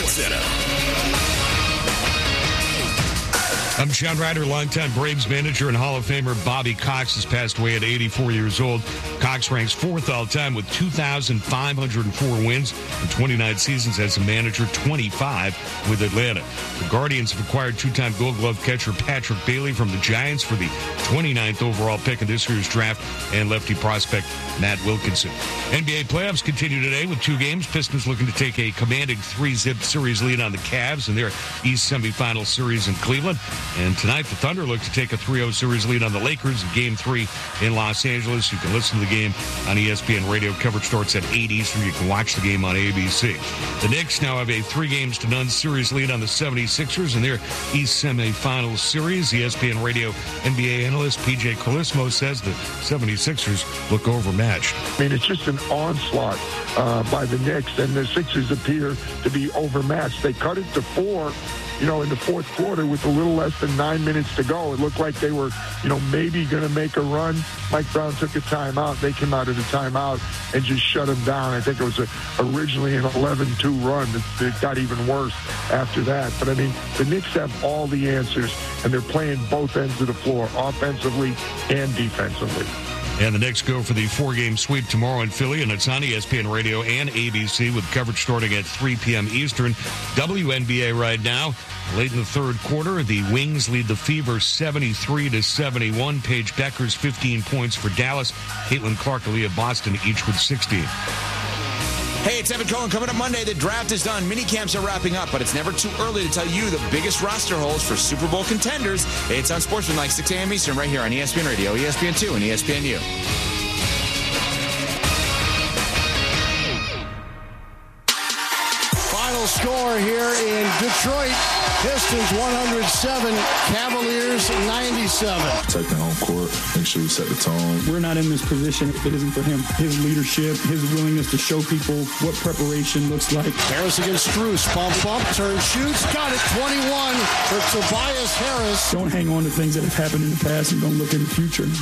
Center. I'm Sean Ryder, longtime Braves manager, and Hall of Famer Bobby Cox has passed away at 84 years old. Cox ranks fourth all-time with 2,504 wins and 29 seasons as a manager, 25 with Atlanta. The Guardians have acquired two-time Gold Glove catcher Patrick Bailey from the Giants for the 29th overall pick in this year's draft, and lefty prospect Matt Wilkinson. NBA playoffs continue today with two games. Pistons looking to take a commanding 3-zip series lead on the Cavs in their East semifinal series in Cleveland. And tonight, the Thunder look to take a 3-0 series lead on the Lakers in Game 3 in Los Angeles. You can listen to the game on ESPN Radio. Coverage starts at 8 Eastern. You can watch the game on ABC. The Knicks now have a 3-0 series lead on the 76ers in their East semifinal series. ESPN Radio NBA analyst P.J. Carlesimo says the 76ers look overmatched. I mean, it's just an onslaught by the Knicks, and the Sixers appear to be overmatched. They cut it to 4. In the fourth quarter with a little less than 9 minutes to go. It looked like they were, maybe going to make a run. Mike Brown took a timeout. They came out of the timeout and just shut them down. I think it was originally an 11-2 run. It got even worse after that. But, the Knicks have all the answers, and they're playing both ends of the floor, offensively and defensively. And the Knicks go for the 4-game sweep tomorrow in Philly, and it's on ESPN Radio and ABC with coverage starting at 3 p.m. Eastern. WNBA right now. Late in the third quarter, the Wings lead the Fever 73-71. Paige Beckers 15 points for Dallas. Caitlin Clark, Aaliyah Boston, each with 16. Hey, it's Evan Cohen. Coming up Monday, the draft is done. Mini camps are wrapping up, but it's never too early to tell you the biggest roster holes for Super Bowl contenders. It's on Sportsmanlike, 6 a.m. Eastern, right here on ESPN Radio, ESPN2, and ESPNU. Final score here in Detroit. Pistons 107, Cavaliers 97. Take the home court, make sure we set the tone. We're not in this position if it isn't for him. His leadership, his willingness to show people what preparation looks like. Harris against Strus, bump, turn, shoots, got it, 21 for Tobias Harris. Don't hang on to things that have happened in the past and don't look in the future.